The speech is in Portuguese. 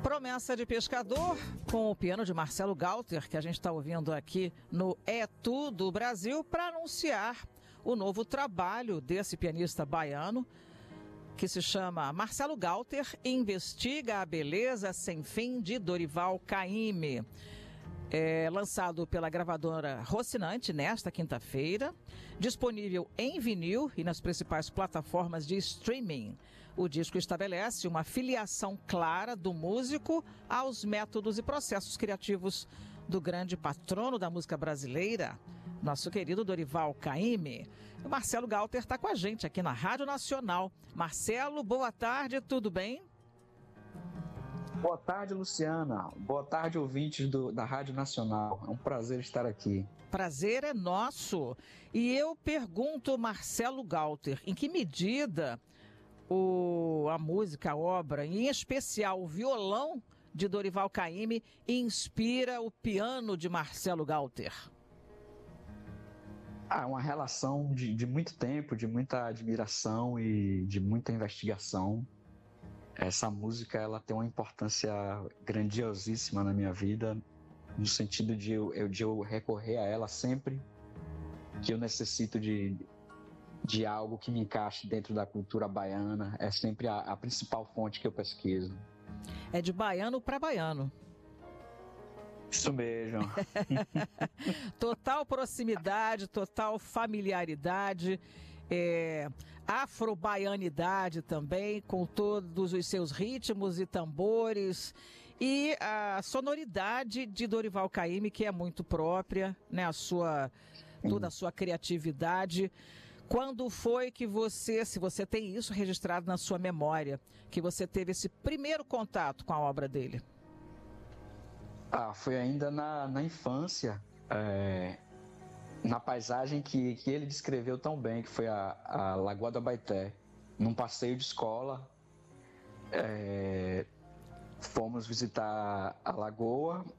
Promessa de Pescador, com o piano de Marcelo Galter, que a gente está ouvindo aqui no É Tudo Brasil, para anunciar o novo trabalho desse pianista baiano, que se chama Marcelo Galter Investiga a Beleza Sem Fim de Dorival Caymmi. É lançado pela gravadora Rocinante nesta quinta-feira, disponível em vinil e nas principais plataformas de streaming. O disco estabelece uma filiação clara do músico aos métodos e processos criativos do grande patrono da música brasileira, nosso querido Dorival Caymmi. O Marcelo Galter está com a gente aqui na Rádio Nacional. Marcelo, boa tarde, tudo bem? Boa tarde, Luciana. Boa tarde, ouvintes da Rádio Nacional. É um prazer estar aqui. Prazer é nosso. E eu pergunto, Marcelo Galter, em que medida a música, a obra, em especial o violão de Dorival Caymmi, inspira o piano de Marcelo Galter? Uma relação de muito tempo, de muita admiração e de muita investigação. Essa música ela tem uma importância grandiosíssima na minha vida, no sentido de eu recorrer a ela sempre que eu necessito de algo que me encaixe dentro da cultura baiana. É sempre a principal fonte que eu pesquiso. É de baiano para baiano. Isso mesmo. Total proximidade, total familiaridade. Afro-baianidade também, com todos os seus ritmos e tambores, e a sonoridade de Dorival Caymmi, que é muito própria, né? Toda a sua criatividade. Quando foi que você, se você tem isso registrado na sua memória, que você teve esse primeiro contato com a obra dele? Foi ainda na infância, na paisagem que ele descreveu tão bem, que foi a Lagoa da Abaeté. Num passeio de escola, fomos visitar a lagoa